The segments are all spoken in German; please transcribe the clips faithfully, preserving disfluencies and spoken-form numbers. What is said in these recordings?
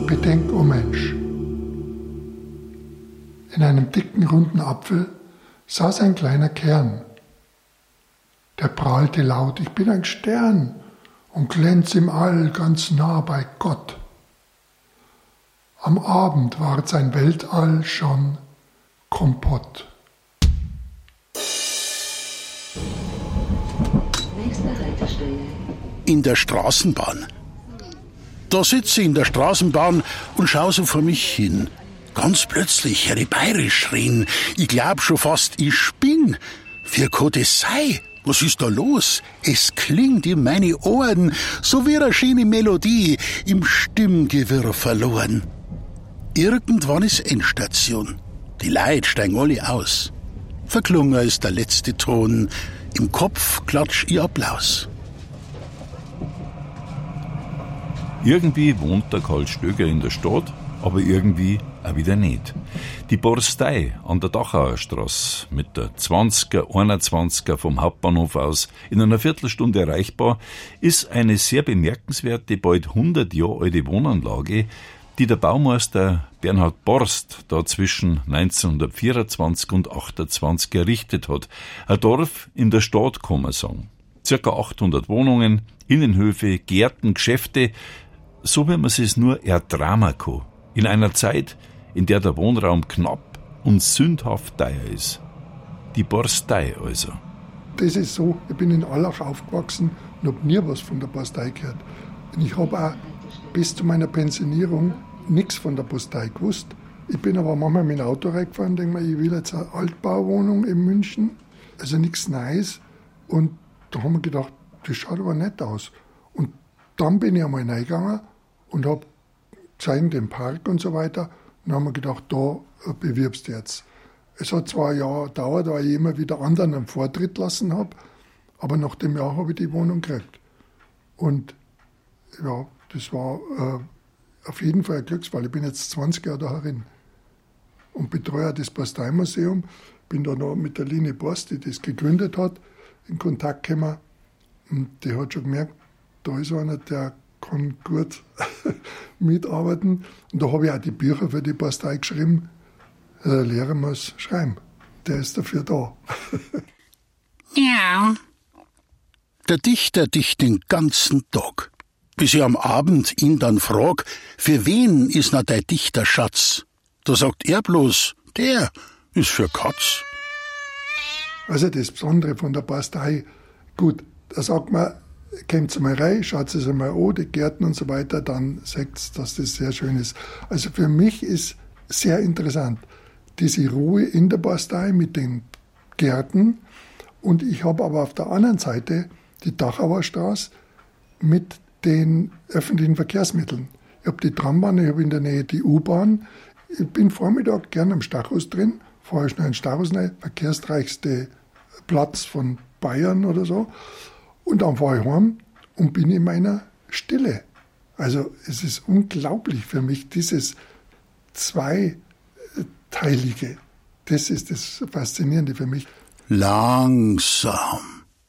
Bedenk, o Mensch. In einem dicken, runden Apfel saß ein kleiner Kern. Der prahlte laut, ich bin ein Stern und glänz im All ganz nah bei Gott. Am Abend ward sein Weltall schon Kompott. In der Straßenbahn. Da sitze ich in der Straßenbahn und schau so vor mich hin. Ganz plötzlich höre ich bayerisch schrien. Ich glaub schon fast, ich spinn. Wie kann das sein? Was ist da los? Es klingt in meine Ohren, so wie eine schöne Melodie im Stimmgewirr verloren. Irgendwann ist Endstation. Die Leute steigen alle aus. Verklungen ist der letzte Ton. Im Kopf klatscht ihr Applaus. Irgendwie wohnt der Karl Stöger in der Stadt, aber irgendwie auch wieder nicht. Die Borstei an der Dachauer Straße mit der zwanziger, einundzwanziger vom Hauptbahnhof aus in einer Viertelstunde erreichbar, ist eine sehr bemerkenswerte, bald hundert Jahre alte Wohnanlage, die der Baumeister Bernhard Borst da zwischen neunzehnhundertvierundzwanzig und achtundzwanzig errichtet hat. Ein Dorf in der Stadt, kann man sagen. Circa achthundert Wohnungen, Innenhöfe, Gärten, Geschäfte, so wie man es nur ertragen kann. In einer Zeit, in der der Wohnraum knapp und sündhaft teuer ist. Die Borstei also. Das ist so, ich bin in Allach aufgewachsen und habe nie was von der Borstei gehört. Und ich habe auch bis zu meiner Pensionierung nichts von der Borstei gewusst. Ich bin aber manchmal mit dem Auto reingefahren und denke mir, ich will jetzt eine Altbauwohnung in München, also nichts Neues. Und da haben wir gedacht, das schaut aber nett aus. Und dann bin ich einmal reingegangen und habe gezeigt den Park und so weiter. Und dann haben wir gedacht, da bewirbst du jetzt. Es hat zwar ein Jahr gedauert, weil ich immer wieder anderen einen Vortritt lassen habe, aber nach dem Jahr habe ich die Wohnung gekriegt. Und ja, das war äh, auf jeden Fall ein Glücksfall. Ich bin jetzt zwanzig Jahre da herin und betreue das Borsteimuseum. Bin da noch mit der Line Borst, die das gegründet hat, in Kontakt gekommen. Und die hat schon gemerkt, da ist einer, der kann gut mitarbeiten. Und da habe ich auch die Bücher für die Borstei geschrieben. Der Lehrer muss schreiben. Der ist dafür da. Ja. Der Dichter dichtet den ganzen Tag, bis ich am Abend ihn dann frag, für wen ist na dein Dichterschatz? Da sagt er bloß, der ist für Katz. Also das Besondere von der Borstei, gut, da sagt man, kommt mal rein, schaut es einmal an, die Gärten und so weiter, dann sagt es, dass das sehr schön ist. Also für mich ist sehr interessant, diese Ruhe in der Borstei mit den Gärten. Und ich habe aber auf der anderen Seite die Dachauer Straße mit den öffentlichen Verkehrsmitteln. Ich habe die Trambahn, ich habe in der Nähe die U-Bahn. Ich bin Vormittag gern am Stachus drin, fahre schnell in Stachus rein, verkehrsreichste Platz von Bayern oder so. Und dann fahre ich heim und bin in meiner Stille. Also es ist unglaublich für mich, dieses Zweiteilige. Das ist das Faszinierende für mich. Langsam.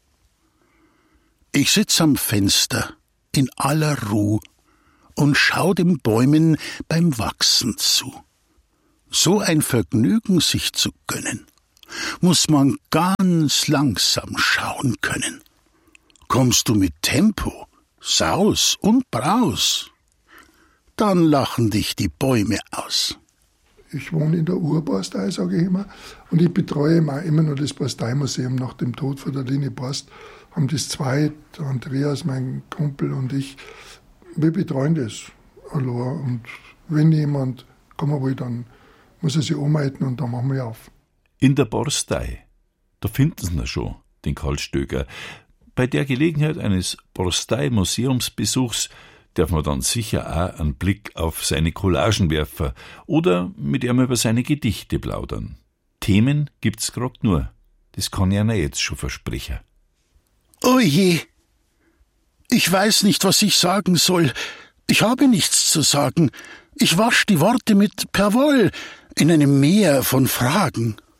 Ich sitz am Fenster in aller Ruhe und schau den Bäumen beim Wachsen zu. So ein Vergnügen sich zu gönnen, muss man ganz langsam schauen können. Kommst du mit Tempo, Saus und Braus, dann lachen dich die Bäume aus. Ich wohne in der Urborstei, sage ich immer, und ich betreue immer noch das Borsteimuseum. Nach dem Tod von der Line Borst haben das zwei, der Andreas, mein Kumpel und ich, wir betreuen das allein. Und wenn jemand kommen will, dann muss er sich umhalten und dann machen wir auf. In der Borstei, da finden Sie ihn schon, den Karl Stöger. Bei der Gelegenheit eines Borstei-Museumsbesuchs darf man dann sicher auch einen Blick auf seine Collagen werfen oder mit ihm über seine Gedichte plaudern. Themen gibt's grad nur. Das kann ich Ihnen jetzt schon versprechen. Oje, ich weiß nicht, was ich sagen soll. Ich habe nichts zu sagen. Ich wasch die Worte mit Perwoll in einem Meer von Fragen.